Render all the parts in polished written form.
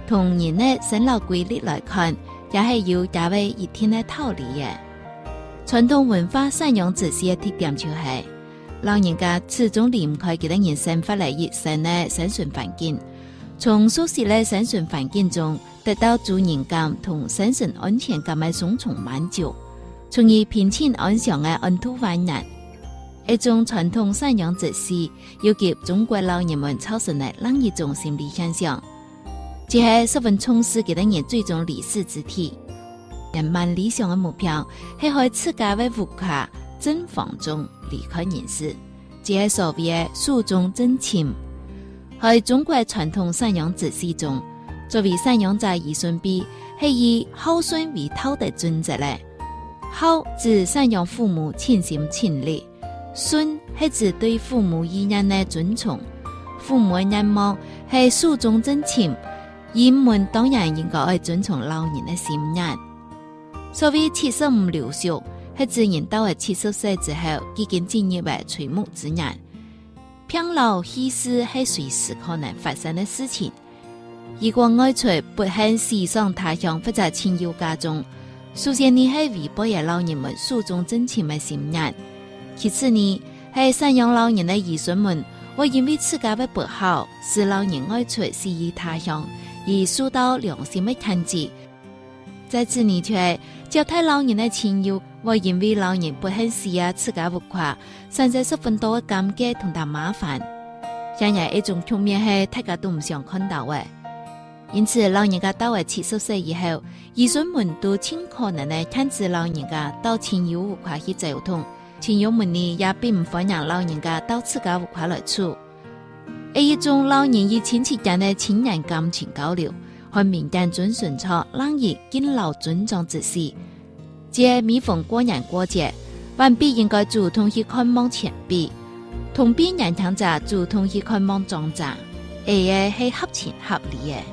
同人的生老规律来看，也係有大為一天的道理嘅。傳統文化贍養子嗣嘅特點就係、老人家始終離唔開佢哋人生發嚟熱身嘅生存環境，從舒適嘅生存環境中得到主人感同生存安全感嘅雙重滿足，從而平靜安詳嘅安度晚年。一種傳統贍養子嗣要給中國老人們造成嘅另一種心理現象，即係十分重視佢哋人最終離世之體。人們理想嘅目標係喺自家嘅屋企正房中離開人世，即係所謂嘅壽終正寢。喺中國傳統贍養子嗣中，作為贍養者兒孫輩係以孝順為頭的準則咧。孝指贍養父母盡心盡力，順係指對父母意願的尊重。父母嘅願望係壽終正寢，人們當然應該愛尊重老人的心願。所謂75留壽，係指人到了70歲之後，已經進入了垂暮之年。병老去世係隨時可能發生的事情。如果外出不幸死喪他鄉或者親友家中，首先你係違背了老人們壽終正寢的心願。其次呢，係贍養老人的兒孫們，會因為自家的不好，使老人外出死於他鄉，而受到良心的譴責。在此呢，卻交代老人的親友，會因為老人不幸死啊，自家無誇，產生十分多的尷尬同大麻煩。然而一種局面係大家都唔想看到嘅。因此，老人家到了70歲以後，兒孫們都盡可能的限制老人家到親友無誇去交通，親友們呢也並唔歡迎老人家到自家無誇來處。一種老人與親戚間的親人感情交流，和民間遵循着讓人敬老尊重之事。即每逢過年過節，晚輩應該主動去看望前輩，同邊年長者主動去看望長者，係合情合理嘅。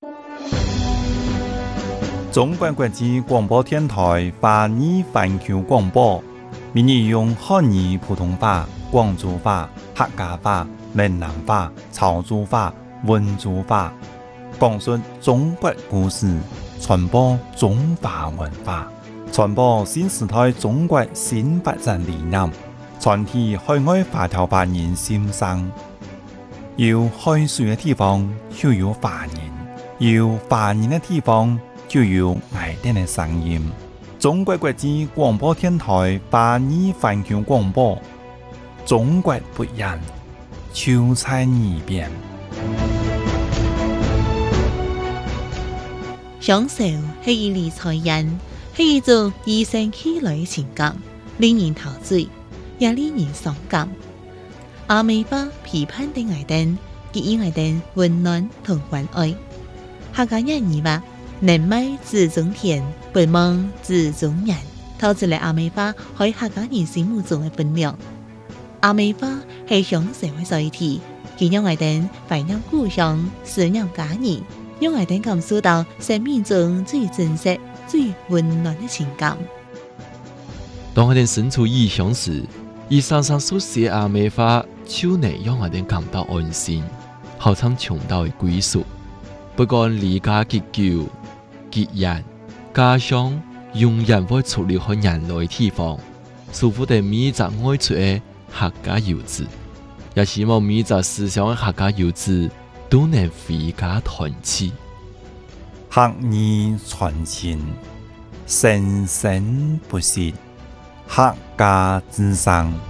中國國際廣播電台華語環球廣播，每日用漢語普通話、廣州話、客家話、閩南話、潮州話、溫州話，講述中國故事，傳播中華文化，傳播新時代中國新發展理念，傳遞海外華僑華人心聲。有海水嘅地方就有華人，有華人嘅地方就有愛人嘅聲音。中國國際廣播電台華語環球廣播，中國不一樣，就在耳邊。 享受係一理財人，係一種與生俱來嘅情感，令人陶醉，也令人傷感。阿美巴批判的愛人，給予愛人溫暖同關愛。客家人語話：人美自中田，不忙自中人，透出嚟阿美巴喺客家人心目中嘅分量。阿美巴係享受嘅載體，佢讓愛人懷念故鄉，思念家人，讓愛人感受到生命中最真實、最溫暖嘅情感。 當我哋身處異鄉時，以常常書寫阿美話，就能讓我哋感到安心，好像尋到嘅歸屬。不管離家結久、結人，家鄉永遠會出離開人類地方。祝福哋每一個愛出嘅客家遊子，也希望每一個思想嘅客家遊子都能回家團聚。 客語傳情，生生不息，客家之聲。